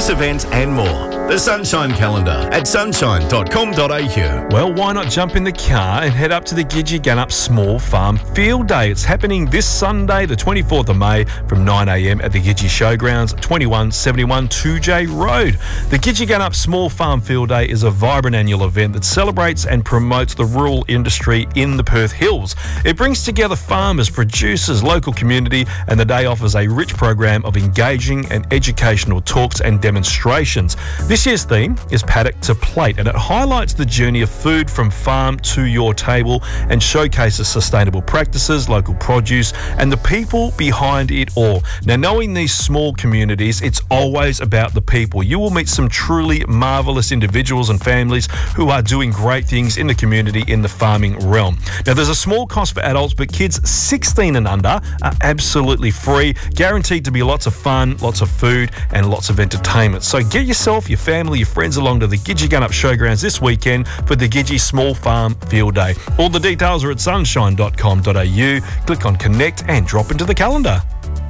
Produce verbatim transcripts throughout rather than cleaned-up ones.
this event and more. The Sunshine Calendar at sunshine dot com dot a u. Well, why not jump in the car and head up to the Gidgee Gunnup Small Farm Field Day? It's happening this Sunday, the twenty-fourth of May, from nine a m at the Gidgee Showgrounds, twenty-one seventy-one two J Road. The Gidgee Gunnup Small Farm Field Day is a vibrant annual event that celebrates and promotes the rural industry in the Perth Hills. It brings together farmers, producers, local community, and the day offers a rich program of engaging and educational talks and demonstrations. This year's theme is Paddock to Plate, and it highlights the journey of food from farm to your table and showcases sustainable practices, local produce, and the people behind it all. Now, knowing these small communities, it's always about the people. You will meet some truly marvellous individuals and families who are doing great things in the community in the farming realm. Now, there's a small cost for adults, but kids sixteen and under are absolutely free, guaranteed to be lots of fun, lots of food, and lots of entertainment. So get yourself, your family, your friends along to the Gidgee Gunnup Showgrounds this weekend for the Gidgee Small Farm Field Day. All the details are at sunshine dot com dot a u. Click on Connect and drop into the calendar.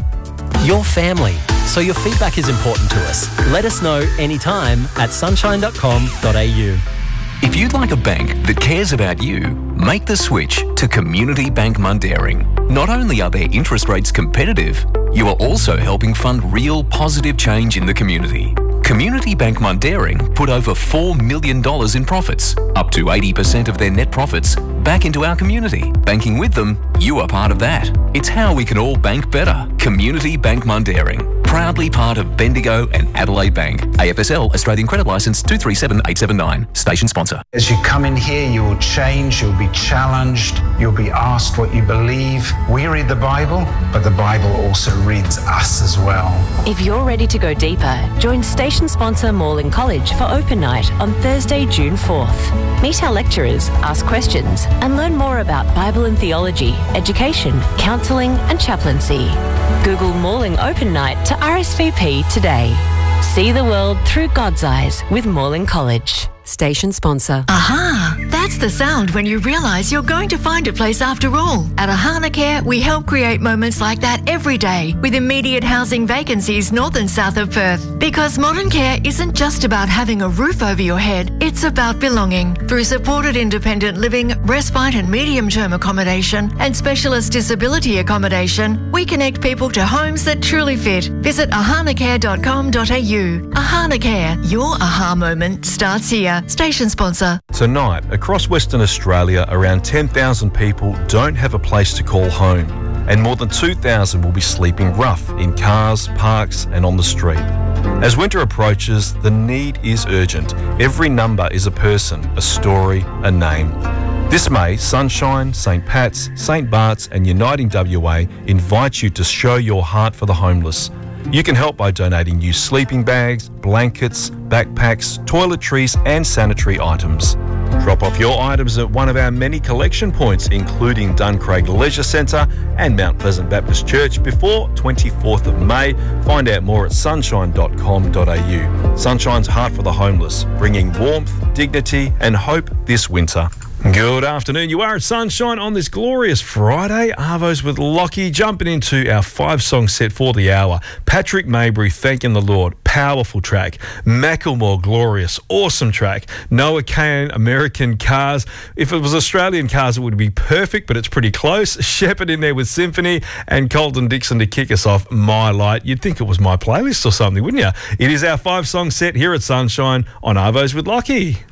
Your family, so your feedback is important to us. Let us know anytime at sunshine dot com dot a u. If you'd like a bank that cares about you, make the switch to Community Bank Mundaring. Not only are their interest rates competitive, you are also helping fund real positive change in the community. Community Bank Mundaring put over four million dollars in profits, up to eighty percent of their net profits, back into our community. Banking with them, you are part of that. It's how we can all bank better. Community Bank Mundaring, proudly part of Bendigo and Adelaide Bank. A F S L Australian Credit Licence two three seven eight seven nine. Station sponsor. As you come in here, you will change, you'll be challenged, you'll be asked what you believe. We read the Bible, but the Bible also reads us as well. If you're ready to go deeper, join station sponsor Morling College for Open Night on Thursday, June fourth. Meet our lecturers, ask questions, and learn more about Bible and theology, education, counselling, and chaplaincy. Google Morling Open Night to R S V P today. See the world through God's eyes with Morling College. Station sponsor. Aha! That's the sound when you realise you're going to find a place after all. At Ahana Care, we help create moments like that every day with immediate housing vacancies north and south of Perth. Because modern care isn't just about having a roof over your head, it's about belonging. Through supported independent living, respite and medium-term accommodation, and specialist disability accommodation, we connect people to homes that truly fit. Visit ahana care dot com dot a u. Ahana Care, your aha moment starts here. Station sponsor. Tonight, across Western Australia, around ten thousand people don't have a place to call home, and more than two thousand will be sleeping rough in cars, parks and on the street. As winter approaches, the need is urgent. Every number is a person, a story, a name. This May, Sunshine, St Pat's, St Bart's and Uniting W A invite you to show your heart for the homeless. You can help by donating used sleeping bags, blankets, backpacks, toiletries and sanitary items. Drop off your items at one of our many collection points, including Duncraig Leisure Centre and Mount Pleasant Baptist Church, before twenty-fourth of May. Find out more at sunshine dot com dot a u. Sunshine's Heart for the Homeless, bringing warmth, dignity and hope this winter. Good afternoon. You are at Sunshine on this glorious Friday. Arvos with Lockie, jumping into our five-song set for the hour. Patrick Maybury, Thanking the Lord, powerful track. Macklemore, glorious, awesome track. Noah Kahan, American Cars. If it was Australian cars, it would be perfect, but it's pretty close. Shepherd in there with Symphony, and Colton Dixon to kick us off, My Light. You'd think it was my playlist or something, wouldn't you? It is our five-song set here at Sunshine on Arvos with Lockie.